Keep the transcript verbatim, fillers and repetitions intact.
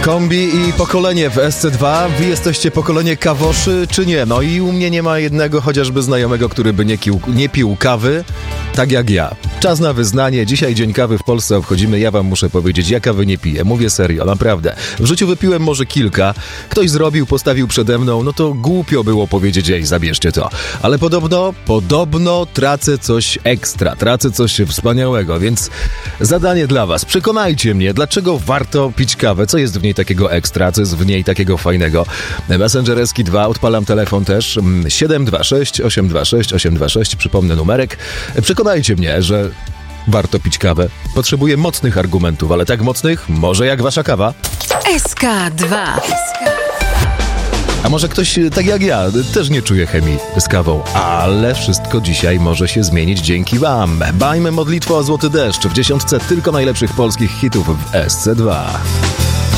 Kombi i pokolenie w S C dwa. Wy jesteście pokolenie kawoszy, czy nie? No i u mnie nie ma jednego chociażby znajomego, który by nie, kił, nie pił kawy, tak jak ja. Czas na wyznanie. Dzisiaj Dzień Kawy w Polsce obchodzimy. Ja wam muszę powiedzieć, ja kawy nie piję. Mówię serio, naprawdę. W życiu wypiłem może kilka. Ktoś zrobił, postawił przede mną, no to głupio było powiedzieć, ej, zabierzcie to. Ale podobno, podobno tracę coś ekstra, tracę coś wspaniałego, więc zadanie dla was. Przekonajcie mnie, dlaczego warto pić kawę, co jest w niej takiego ekstra, co jest w niej takiego fajnego. Messenger S K dwa, odpalam telefon też, siedem dwa sześć osiem dwa sześć osiem dwa sześć, przypomnę numerek. Przekonajcie mnie, że warto pić kawę. Potrzebuję mocnych argumentów, ale tak mocnych, może jak wasza kawa. S K dwa. A może ktoś, tak jak ja, też nie czuje chemii z kawą, ale wszystko dzisiaj może się zmienić dzięki wam. Bajmy modlitwę o złoty deszcz w dziesiątce tylko najlepszych polskich hitów w S C dwa.